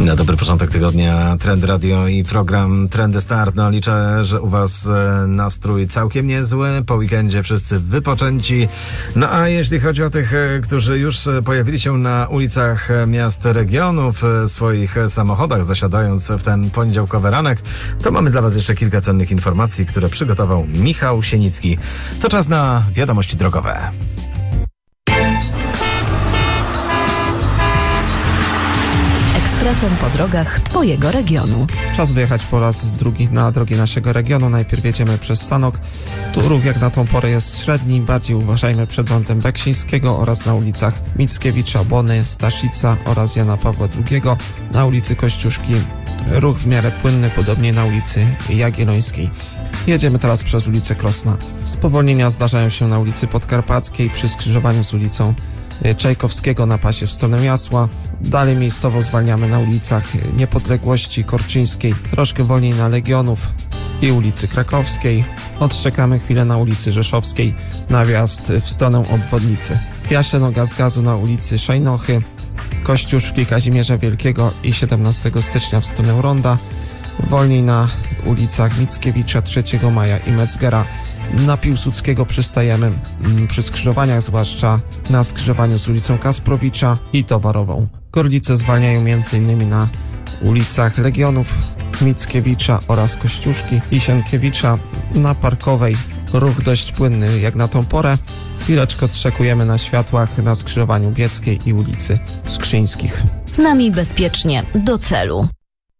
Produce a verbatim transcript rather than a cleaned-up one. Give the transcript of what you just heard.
Na dobry początek tygodnia Trend Radio i program Trendy Start. No liczę, że u Was nastrój całkiem niezły. Po weekendzie wszyscy wypoczęci. No a jeśli chodzi o tych, którzy już pojawili się na ulicach miast regionu w swoich samochodach, zasiadając w ten poniedziałkowy ranek, to mamy dla Was jeszcze kilka cennych informacji, które przygotował Michał Sienicki. To czas na wiadomości drogowe. Ekspresem po drogach Twojego regionu. Czas wyjechać po raz drugi na drogi naszego regionu. Najpierw jedziemy przez Sanok. Tu ruch jak na tą porę jest średni. Bardziej uważajmy przed rondem Beksińskiego oraz na ulicach Mickiewicza, Bony, Staszica oraz Jana Pawła drugiego. Na ulicy Kościuszki ruch w miarę płynny, podobnie na ulicy Jagiellońskiej. Jedziemy teraz przez ulicę Krosna. Spowolnienia zdarzają się na ulicy Podkarpackiej przy skrzyżowaniu z ulicą Czajkowskiego na pasie w stronę Jasła. Dalej miejscowo zwalniamy na ulicach Niepodległości, Korczyńskiej, troszkę wolniej na Legionów i ulicy Krakowskiej. Odczekamy chwilę na ulicy Rzeszowskiej na wjazd w stronę obwodnicy. Jaśleno Gaz Gazu na ulicy Szajnochy, Kościuszki, Kazimierza Wielkiego i siedemnastego stycznia w stronę Ronda. Wolniej na ulicach Mickiewicza, trzeciego maja i Metzgera. Na Piłsudskiego przystajemy przy skrzyżowaniach, zwłaszcza na skrzyżowaniu z ulicą Kasprowicza i Towarową. Gorlice zwalniają m.in. na ulicach Legionów, Mickiewicza oraz Kościuszki i Sienkiewicza. Na Parkowej ruch dość płynny jak na tą porę. Chwileczkę odczekujemy na światłach na skrzyżowaniu Bieckiej i ulicy Skrzyńskich. Z nami bezpiecznie do celu.